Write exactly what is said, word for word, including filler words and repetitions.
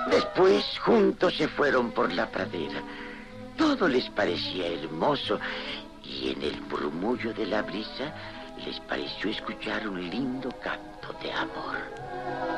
Después, juntos se fueron por la pradera. Todo les parecía hermoso y en el murmullo de la brisa les pareció escuchar un lindo canto de amor.